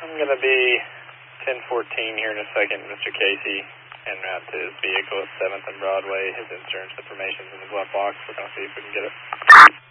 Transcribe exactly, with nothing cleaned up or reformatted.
I'm going to be ten fourteen here in a second, Mister Casey, en route to his vehicle at seventh and Broadway. His insurance information's in the glove box. We're going to see if we can get it.